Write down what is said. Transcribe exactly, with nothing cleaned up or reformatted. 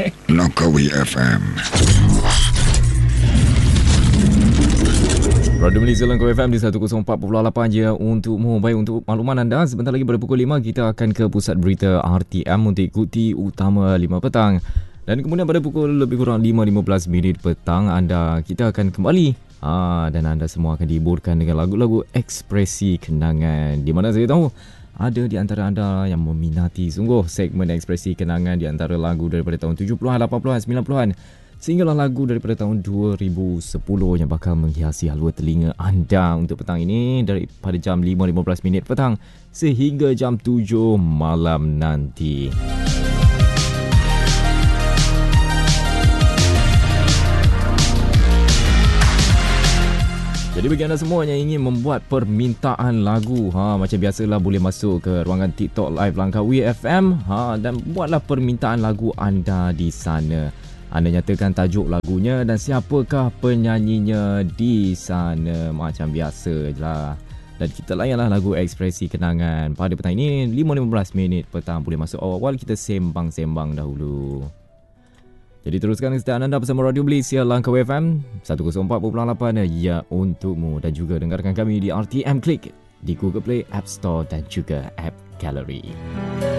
Langkawi F M. Radio Malaysia Langkawi F M di seratus empat perpuluhan lapan je untukmu. Baik, untuk makluman anda, sebentar lagi pada pukul lima kita akan ke pusat berita R T M untuk ikuti utama lima petang. Dan kemudian pada pukul lebih kurang lima lima belas minit petang anda kita akan kembali ha, dan anda semua akan dihiburkan dengan lagu-lagu ekspresi kenangan. Di mana saya tahu ada di antara anda yang meminati sungguh segmen ekspresi kenangan di antara lagu daripada tahun tujuh puluhan, lapan puluhan, sembilan puluhan sehinggalah lagu daripada tahun dua ribu sepuluh yang bakal menghiasi halua telinga anda untuk petang ini daripada jam lima lima belas minit petang sehingga jam tujuh malam nanti. Jadi bagi anda semua yang ingin membuat permintaan lagu, ha, macam biasalah boleh masuk ke ruangan TikTok Live Langkawi F M ha, dan buatlah permintaan lagu anda di sana. Anda nyatakan tajuk lagunya dan siapakah penyanyinya di sana. Macam biasa je lah. Dan kita layanlah lagu ekspresi kenangan pada petang ini lima lima belas minit petang. Boleh masuk awal-awal kita sembang-sembang dahulu. Jadi teruskan kesetiaan anda bersama Radio Malaysia Langkawi F M seratus empat perpuluhan lapan ya untukmu. Dan juga dengarkan kami di R T M Click di Google Play, App Store dan juga App Gallery.